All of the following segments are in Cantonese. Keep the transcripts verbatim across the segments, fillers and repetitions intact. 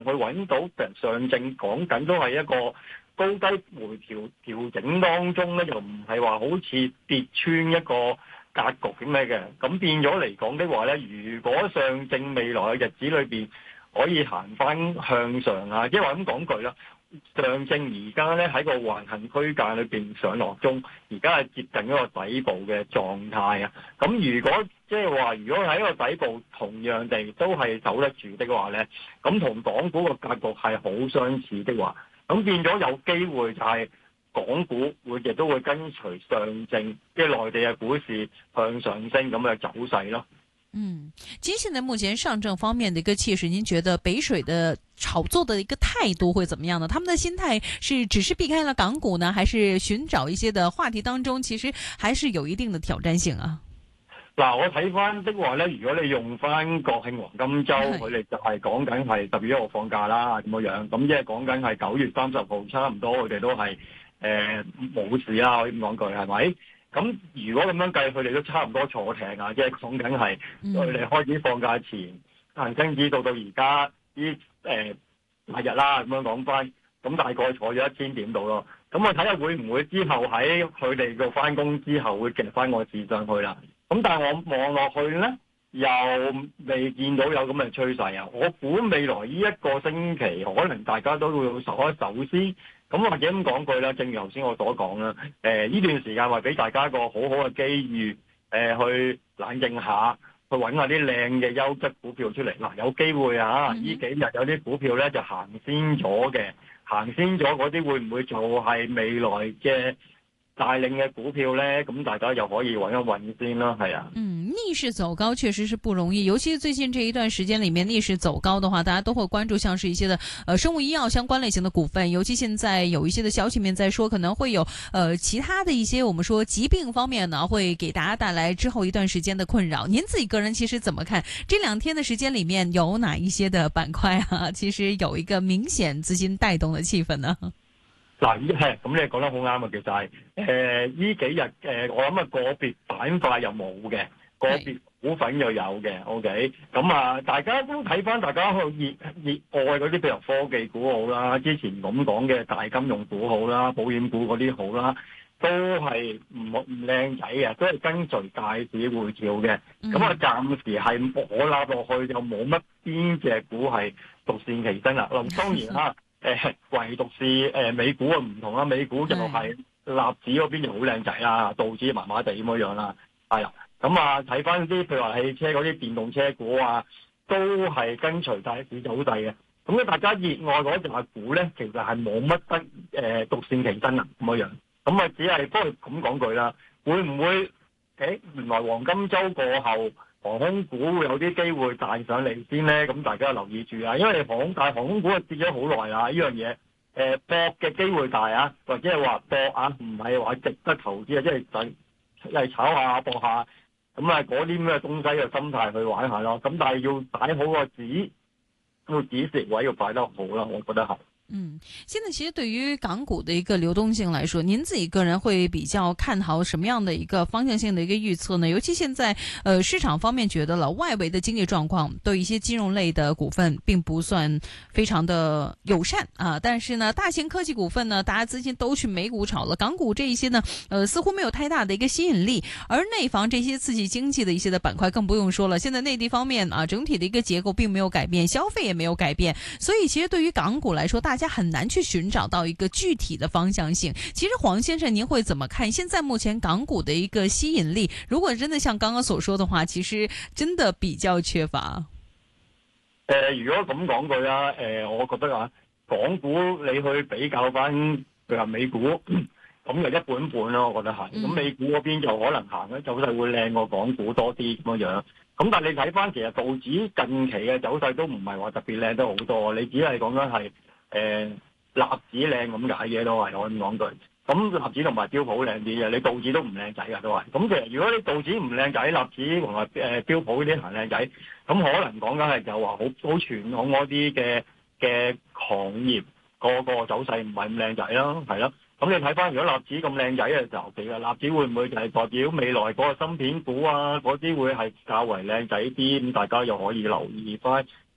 去揾到上證講緊都係一個高低回調調整當中咧，又唔係話好似跌穿一個格局咁咩嘅。咁變咗嚟講的話咧，如果上證未來嘅日子裏邊可以行翻向上啊，即係話咁講句啦。上證而家咧喺個橫行區間裏邊上落中，而家係接近一個底部嘅狀態啊。咁如果即係話，如果喺一個底部同樣地都係守得住的話咧，咁同港股個格局係好相似的話，咁變咗有機會就係港股會亦都會跟隨上證即係內地嘅股市向上升咁嘅走勢咯。 嗯，其實現在目前上證方面的一個氣勢，您覺得北水的炒作的一個態度會怎麼樣呢？他們的心態是只是避開了港股呢，還是尋找一些的話題當中，其實還是有一定的挑戰性啊？ 嗱，我睇翻的話咧，如果你用翻國慶黃金周，佢哋就係講緊係十月一號放假啦，咁樣樣，咁即係講緊係九月三十號，差唔多佢哋都係誒冇事啦，可以咁講句係咪？咁如果咁樣計，佢哋都差唔多坐艇啊，即係講緊係佢哋開始放假前，恒生指數到而家呢誒八日啦，咁樣講翻，咁大概坐咗一千點度咯。咁我睇下會唔會之後喺佢哋個翻工之後會夾翻個市上去啦。咁但係我望落去咧，又未見到有咁嘅趨勢啊。我估未來呢一個星期，可能大家都會守一守先。咁或者咁講句啦，正如頭先我所講啦，誒、呃、呢段時間話俾大家一個好好嘅機遇，誒、呃、去冷靜下，去揾下啲靚嘅優質股票出嚟。嗱、呃，有機會啊！呢、mm hmm. 幾日有啲股票咧就行先咗嘅，行先咗嗰啲會唔會就係未來嘅帶領嘅股票咧？咁大家又可以揾一揾先啦，係啊。 嗯，逆勢走高確實是不容易，尤其是最近這一段時間裡面逆勢走高的話，大家都會關注像是一些的呃生物醫藥相關類型的股份，尤其現在有一些的消息面在說可能會有呃其他的一些我們說疾病方面呢，會給大家帶來之後一段時間的困擾。您自己個人其實怎麼看？這兩天的時間裡面有哪一些的板塊啊？其實有一個明顯資金帶動的氣氛呢？ 嗱，係咁你講得好啱啊！其實係誒呢幾日誒、呃，我諗啊個別板塊又冇嘅，個別股份又有嘅。OK，咁啊，大家都睇翻，大家去熱熱愛嗰啲，譬如科技股好啦，之前咁講嘅大金融股好啦，保險股嗰啲好啦，都係唔唔靚仔嘅，都係跟隨大市回調嘅。咁啊、嗯，暫時係我拉落去就冇乜邊隻股係獨善其身啦。咁當然啦。誒，唯獨是誒美股啊唔同啦，美股就係納指嗰邊就好靚仔啦，道指麻麻地咁樣樣啦，係啊，咁啊睇翻啲譬如話汽車嗰啲電動車股啊，都係跟隨大市走勢嘅。咁咧大家熱愛嗰隻股咧，其實係冇乜得誒獨善其身啊咁樣樣。咁啊只係不過咁講句啦，會唔會誒原來黃金周過後，航空股會有啲機會彈上嚟先咧，咁大家留意住啊！因為航大航空股啊跌咗好耐啦，呢樣嘢誒搏嘅機會大啊，或者係話搏啊，唔係話值得投資啊，即係就係炒下搏下，咁啊嗰啲咩東西嘅心態去玩下咯。咁但係要擺好個止，個止蝕位要擺得好啦，我覺得係。 嗯，現在其實對於港股的一個流動性來說，您自己個人會比較看好什麼樣的一個方向性的一個預測呢？尤其現在，呃，市場方面覺得了外圍的經濟狀況對一些金融類的股份並不算非常的友善啊。但是呢，大型科技股份呢，大家資金都去美股炒了，港股這一些呢，呃，似乎沒有太大的一個吸引力。而內房這些刺激經濟的一些的板塊更不用說了。現在內地方面啊，整體的一個結構並沒有改變，消費也沒有改變，所以其實對於港股來說，大家很難去尋找到一個具體的方向性。其實黃先生，您會怎麼看現在目前港股的一個吸引力？如果真的像剛剛所說的話，其實真的比較缺乏。 誒、呃，如果咁講句啦，誒、呃，我覺得啊，港股你去比較翻譬如話美股，咁就一半半咯，我覺得係。咁、嗯、美股嗰邊就可能行咧走勢會靚過港股多啲咁樣樣。咁但係你睇翻其實道指近期嘅走勢都唔係話特別靚得好多，你只係講緊係。誒、呃，納指靚咁解嘅都係我咁講句，咁納指同埋標普靚啲嘅，你道指都唔靚仔噶都係。咁其實如果你道指唔靚仔，納指同埋誒標普嗰啲行靚仔，咁可能講緊係就話好好傳統嗰啲嘅嘅行業個個走勢唔係咁靚仔啦，係咯。咁你睇翻如果納指咁靚仔嘅時候，其實納指會唔會就係代表未來嗰個芯片股啊嗰啲會係較為靚仔啲？咁大家又可以留意翻。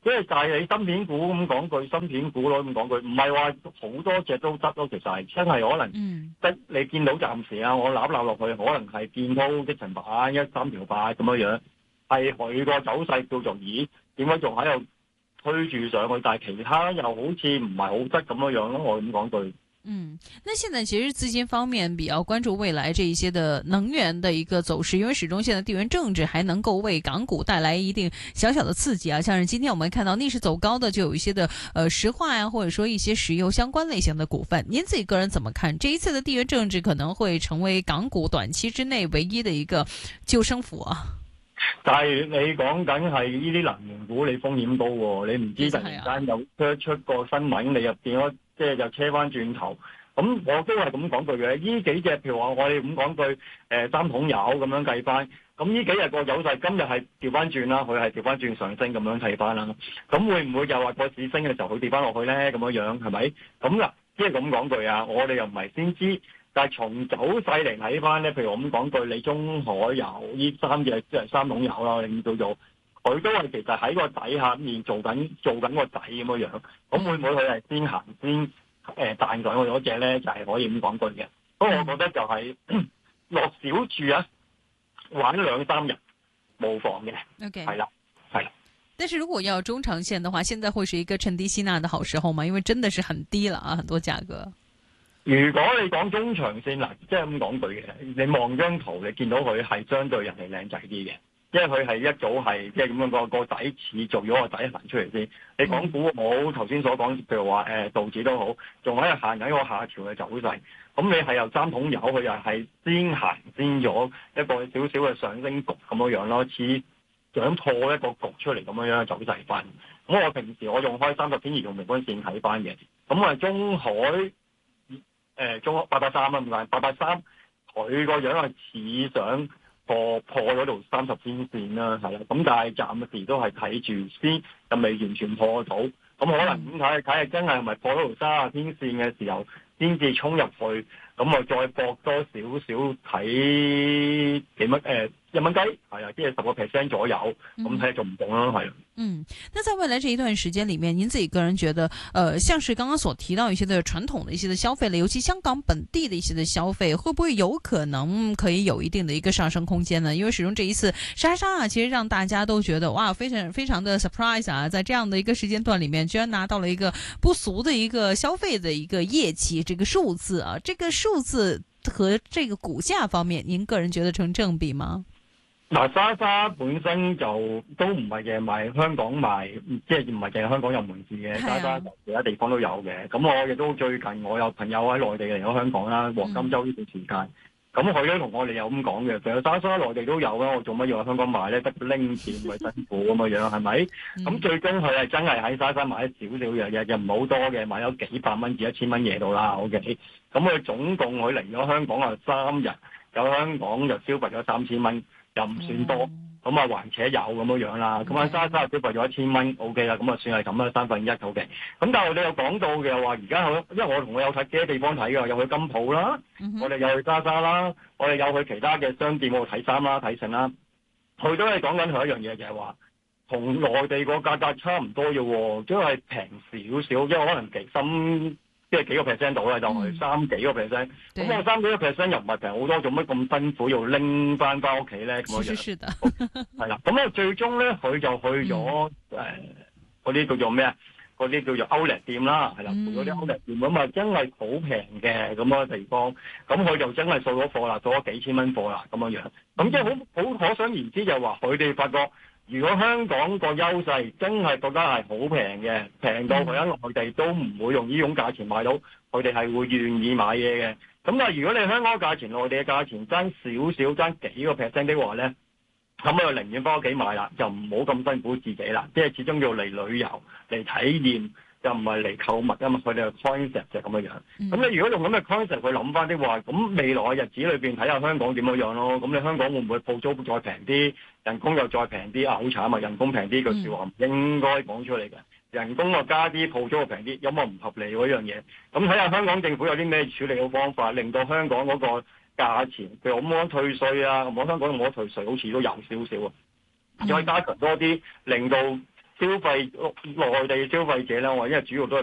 即係就係你芯片股咁講句，芯片股咯咁講句，唔係話好多隻都得咯，其實係真係可能得、嗯、你見到暫時啊，我攬攬落去，可能係建滔積層板一三條八咁樣樣，係佢個走勢叫做咦，點解仲喺度推住上去？但係其他又好似唔係好得咁樣樣咯，我咁講句。 嗯，那現在其實資金方面比較關注未來這一些的能源的一個走勢，因為始終現在地緣政治還能夠為港股帶來一定小小的刺激啊。像是今天我們看到逆勢走高的，就有一些的呃石化呀、啊，或者說一些石油相關類型的股份。您自己個人怎麼看？這一次的地緣政治可能會成為港股短期之內唯一的一個救生符啊？ 但係你講緊係呢啲能源股，你風險高喎，你唔知突然間有出出個新聞，你入變咗。即係就車翻轉頭，咁我都係咁講句嘅。呢幾隻譬如話我哋咁講句，誒、呃、三桶油咁樣計翻，咁呢幾日個走勢今日係調翻轉啦，佢係調翻轉上升咁樣睇翻啦。咁會唔會又話個市升嘅時候佢跌翻落去咧？咁樣樣係咪？咁嗱，即係咁講句啊，我哋又唔係先知，但係從走勢嚟睇翻咧，譬如我咁講句，你中海油呢三隻即係三桶油啦，你叫做佢都係其實喺個底下面做緊做緊個底咁樣樣，咁會唔會佢係先行先誒彈上去嗰隻咧？就係、是、可以咁講句嘅。不過我覺得就係、是、落小注啊，玩兩三日無妨嘅。OK， 係啦，係啦。 但是如果要中長線的話，現在會是一個趁低吸納的好時候嗎？因為真的是很低了啊，很多價格。 如果你講中長線嗱，即係咁講句嘅，你望張圖，你見到佢係相對人哋靚仔啲嘅。因為佢係一早係即係咁樣個個底似做咗個底行出嚟先。你港股我頭先所講，譬如話誒道指都好，仲喺度行緊個下調嘅走勢。咁你係由三桶油，佢又係先行先咗一個少少嘅上升局咁樣樣咯，似想破一個局出嚟咁樣樣走勢翻。咁我平時我用開三十天移動平均線睇翻嘅。咁我係中海誒、呃、中八八三啊，唔係八八三，佢個樣係似想破破咗條三十天線啦，係啦，咁但係暫時都係睇住先，又未完全破到，咁可能咁睇睇下真係咪破咗條三十天線嘅時候，先至衝入去，咁我再搏多少少睇幾蚊誒一蚊雞，係啊，即係十個 percent 左右，咁睇下仲唔動啦，係。 嗯，那在未來這一段時間裏面，您自己個人覺得，呃，像是剛剛所提到一些的傳統的一些的消費類，尤其香港本地的一些的消費，會不會有可能可以有一定的一個上升空間呢？因為始終這一次莎莎啊，其實讓大家都覺得哇，非常非常的 surprise 啊，在這樣的一個時間段裏面，居然拿到了一個不俗的一個消費的一個業績，這個數字啊，這個數字和這個股價方面，您個人覺得成正比嗎？ 嗱，莎莎本身就都唔係嘅賣香港賣，即係唔係淨係香港有門市嘅，莎莎其他地方都有嘅。咁我亦都最近我有朋友喺內地嚟咗香港啦，黃金周呢段時間，咁佢都同我哋有咁講嘅。其實莎莎內地都有啦，我做乜要喺香港買咧？得拎錢咪辛苦咁嘅樣，係咪？咁、嗯、最終佢係真係喺莎莎買咗少少嘢嘅，又唔好多嘅，買咗幾百蚊至一千蚊嘢到啦。OK，咁佢總共佢嚟咗香港啊三日，有香港就消費咗三千蚊。又唔算多，咁啊還且有咁樣樣啦。咁喺莎莎消費咗一千蚊 ，O K 啦，咁啊算係咁啦，三分一 O K。咁但係我哋有講到嘅話，而家因為我同我有睇幾多地方睇㗎，有去金鋪啦，嗯、我哋有去莎莎啦，我哋有去其他嘅商店嗰度睇衫啦、睇剩啦。佢都係講緊佢一樣嘢，就係話同內地個價格差唔多嘅喎，即係平少少，因為可能幾深。即係幾個 percent 到啦，就係三幾個 percent。咁我三幾個 percent 又唔係平好多，做乜咁辛苦要拎翻翻屋企咧？咁樣係啦。咁啊，最終咧佢就去咗誒嗰啲叫做咩啊？嗰啲叫做 Outlet 店啦，係啦，嗰啲 Outlet 店咁啊，真係好平嘅咁個地方。咁佢就真係掃咗貨啦，掃咗幾千蚊貨啦，咁樣樣。咁即係好好可想而知，就係話佢哋發覺。如果香港個優勢真係覺得係好平嘅，平到佢喺內地都唔會用呢種價錢買到，佢哋係會願意買嘢嘅。咁但係如果你香港價錢、內地嘅價錢爭少少、爭幾個 percent 的話咧，咁我就寧願翻屋企買啦，就唔好咁辛苦自己啦。即係始終要嚟旅遊、嚟體驗，又唔係嚟購物啊嘛。佢哋嘅 concept 就係咁樣樣。咁、嗯、你如果用咁嘅 concept 去諗翻的話，咁未來嘅日子裏邊睇下香港點樣樣咯。咁你香港會唔會鋪租再平啲？人工又再平啲啊！好慘啊！人工平啲句説話唔應該講出嚟嘅。人工又加啲，鋪租又平啲，有冇唔合理嗰樣嘢？咁睇下香港政府有啲咩處理嘅方法，令到香港嗰個價錢，譬如我冇得退稅啊，我香港冇得退稅，好似都有少少啊。再加強多啲，令到消消費內地消費者咧，我話因為主要都係